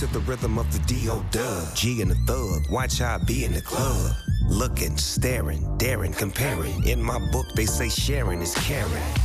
to the rhythm of the D.O. G and the thug, watch how I be in the club. Looking, staring, daring, comparing. In my book, they say sharing is caring.